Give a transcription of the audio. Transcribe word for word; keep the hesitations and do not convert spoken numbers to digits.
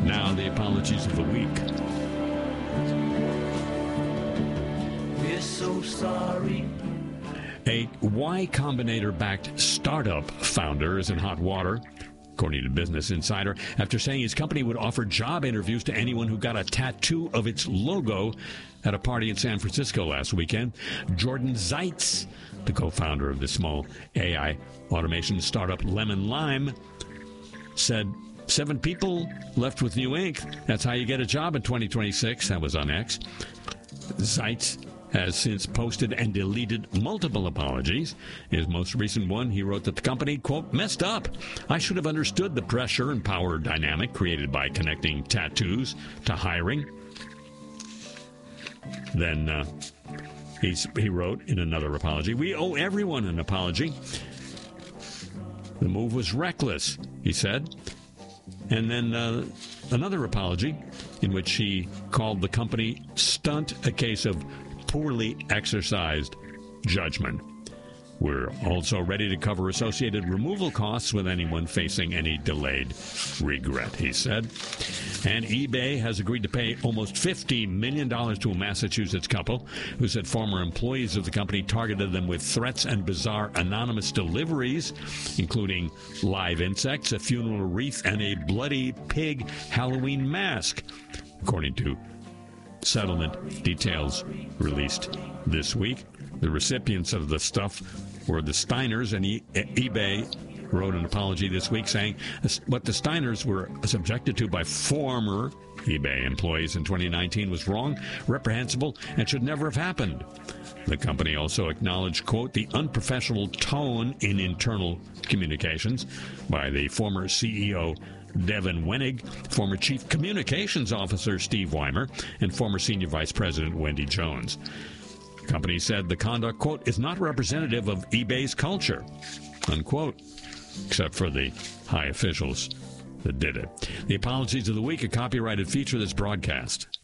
Now the apologies of the week. We're so sorry. A Y Combinator-backed startup founder is in hot water, according to Business Insider, after saying his company would offer job interviews to anyone who got a tattoo of its logo at a party in San Francisco last weekend. Jordan Zeitz, the co-founder of the small A I automation startup Lemon Lime, said seven people left with new ink. That's how you get a job in twenty twenty-six. That was on X. Zeitz has since posted and deleted multiple apologies. In his most recent one, he wrote that the company, quote, messed up. I should have understood the pressure and power dynamic created by connecting tattoos to hiring. Then uh, he's, he wrote in another apology, we owe everyone an apology. The move was reckless, he said. And then uh, another apology in which he called the company stunt a case of poorly exercised judgment. We're also ready to cover associated removal costs with anyone facing any delayed regret, he said. And eBay has agreed to pay almost fifty million dollars to a Massachusetts couple who said former employees of the company targeted them with threats and bizarre anonymous deliveries, including live insects, a funeral wreath, and a bloody pig Halloween mask, according to settlement details released this week. The recipients of the stuff were the Steiners, and e- eBay wrote an apology this week saying what the Steiners were subjected to by former eBay employees in twenty nineteen was wrong, reprehensible, and should never have happened. The company also acknowledged, quote, the unprofessional tone in internal communications by the former C E O Devin Wenig, former Chief Communications Officer Steve Weimer, and former Senior Vice President Wendy Jones. The company said the conduct, quote, is not representative of eBay's culture, unquote, except for the high officials that did it. The apologies of the week, a copyrighted feature of this broadcast.